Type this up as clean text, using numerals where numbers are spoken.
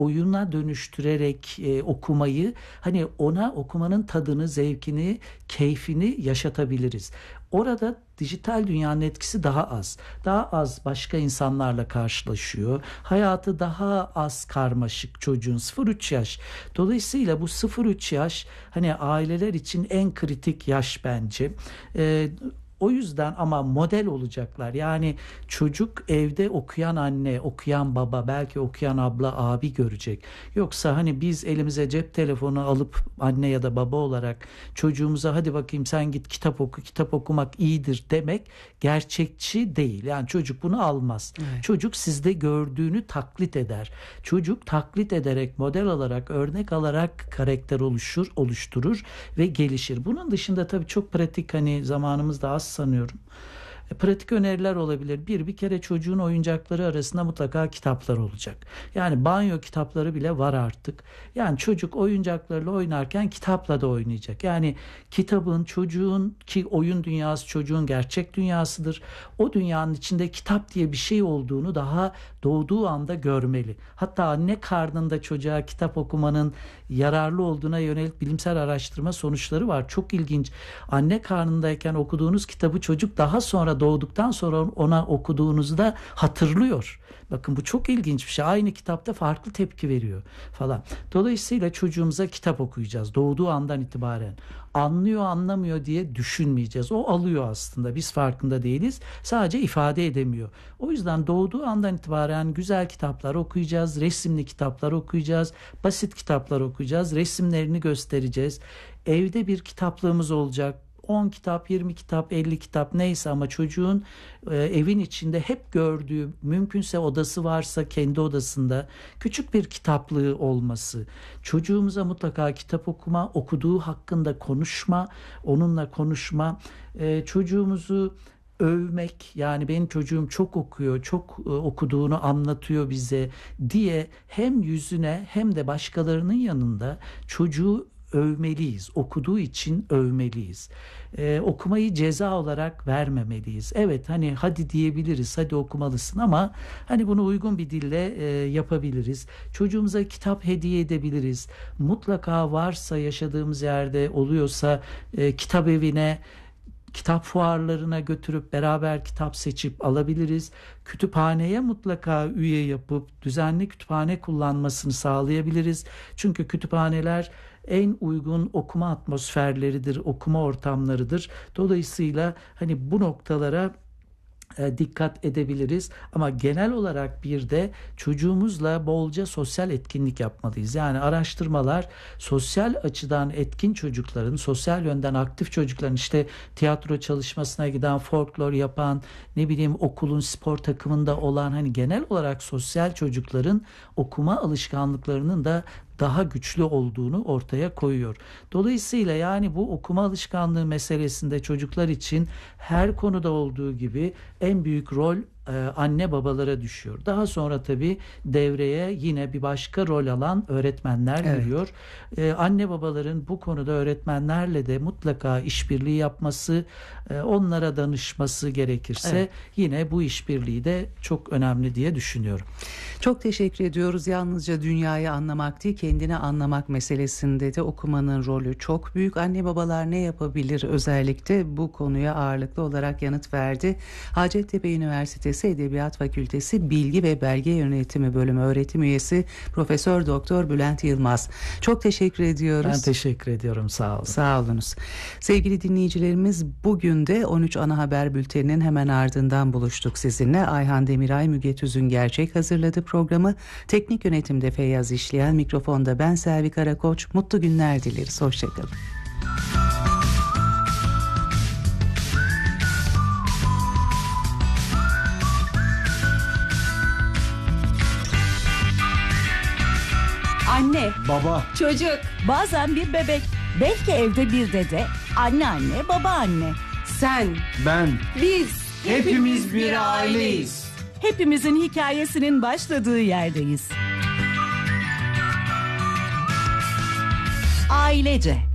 oyuna dönüştürerek okumayı, hani ona okumanın tadını, zevkini, keyfini yaşatabiliriz. Orada dijital dünyanın etkisi daha az. Daha az başka insanlarla karşılaşıyor. Hayatı daha az karmaşık çocuğun, 0-3 yaş. Dolayısıyla bu 0-3 yaş hani aileler için en kritik yaş bence. O yüzden ama model olacaklar. Yani çocuk evde okuyan anne, okuyan baba, belki okuyan abla, abi görecek. Yoksa hani biz elimize cep telefonu alıp anne ya da baba olarak çocuğumuza hadi bakayım sen git kitap oku, kitap okumak iyidir demek gerçekçi değil. Yani çocuk bunu almaz. Evet. Çocuk sizde gördüğünü taklit eder. Çocuk taklit ederek, model alarak, örnek alarak karakter oluşturur ve gelişir. Bunun dışında tabii çok pratik, hani zamanımız da az sanıyorum. Pratik öneriler olabilir. Bir kere çocuğun oyuncakları arasında mutlaka kitaplar olacak. Yani banyo kitapları bile var artık. Yani çocuk oyuncaklarla oynarken kitapla da oynayacak. Yani kitabın, çocuğun, ki oyun dünyası çocuğun gerçek dünyasıdır. O dünyanın içinde kitap diye bir şey olduğunu daha doğduğu anda görmeli. Hatta anne karnında çocuğa kitap okumanın yararlı olduğuna yönelik bilimsel araştırma sonuçları var. Çok ilginç. Anne karnındayken okuduğunuz kitabı çocuk daha sonra doğduktan sonra ona okuduğunuzda hatırlıyor. Bakın bu çok ilginç bir şey. Aynı kitapta farklı tepki veriyor falan. Dolayısıyla çocuğumuza kitap okuyacağız doğduğu andan itibaren. Anlıyor anlamıyor diye düşünmeyeceğiz. O alıyor aslında. Biz farkında değiliz. Sadece ifade edemiyor. O yüzden doğduğu andan itibaren güzel kitaplar okuyacağız. Resimli kitaplar okuyacağız. Basit kitaplar okuyacağız. Resimlerini göstereceğiz. Evde bir kitaplığımız olacak. 10 kitap, 20 kitap, 50 kitap neyse ama çocuğun evin içinde hep gördüğü, mümkünse odası varsa kendi odasında küçük bir kitaplığı olması. Çocuğumuza mutlaka kitap okuma, okuduğu hakkında konuşma, onunla konuşma, çocuğumuzu övmek, yani benim çocuğum çok okuyor, çok okuduğunu anlatıyor bize diye hem yüzüne hem de başkalarının yanında çocuğu övmeliyiz. Okuduğu için övmeliyiz. Okumayı ceza olarak vermemeliyiz. Evet, hani hadi diyebiliriz, hadi okumalısın ama hani bunu uygun bir dille yapabiliriz. Çocuğumuza kitap hediye edebiliriz. Mutlaka varsa, yaşadığımız yerde oluyorsa kitap evine, kitap fuarlarına götürüp beraber kitap seçip alabiliriz. Kütüphaneye mutlaka üye yapıp düzenli kütüphane kullanmasını sağlayabiliriz. Çünkü kütüphaneler en uygun okuma atmosferleridir, okuma ortamlarıdır. Dolayısıyla hani bu noktalara dikkat edebiliriz ama genel olarak bir de çocuğumuzla bolca sosyal etkinlik yapmalıyız. Yani araştırmalar sosyal açıdan etkin çocukların, sosyal yönden aktif çocukların, işte tiyatro çalışmasına giden, folklor yapan, ne bileyim okulun spor takımında olan, hani genel olarak sosyal çocukların okuma alışkanlıklarının da daha güçlü olduğunu ortaya koyuyor. Dolayısıyla yani bu okuma alışkanlığı meselesinde çocuklar için her konuda olduğu gibi en büyük rol anne babalara düşüyor. Daha sonra tabii devreye yine bir başka rol alan öğretmenler giriyor. Anne babaların bu konuda öğretmenlerle de mutlaka işbirliği yapması, onlara danışması gerekirse yine bu işbirliği de çok önemli diye düşünüyorum. Çok teşekkür ediyoruz. Yalnızca dünyayı anlamak değil, kendini anlamak meselesinde de okumanın rolü çok büyük. Anne babalar ne yapabilir, özellikle bu konuya ağırlıklı olarak yanıt verdi. Hacettepe Üniversitesi Edebiyat Fakültesi Bilgi ve Belge Yönetimi Bölümü öğretim üyesi Profesör Doktor Bülent Yılmaz. Çok teşekkür ediyoruz. Ben teşekkür ediyorum. Sağ olun. Sağ olunuz. Sevgili dinleyicilerimiz, bugün de 13 ana haber bülteninin hemen ardından buluştuk sizinle. Ayhan Demiray, Müge Tüzün Gerçek hazırladı programı. Teknik yönetimde Feyyaz İşleyen, mikrofonda ben Selvi Karakoç. Mutlu günler dileriz. Hoşçakalın. Anne, baba, çocuk, bazen bir bebek, belki evde bir dede, anneanne, babaanne. Sen, ben, biz, hepimiz bir aileyiz. Hepimizin hikayesinin başladığı yerdeyiz. Ailece.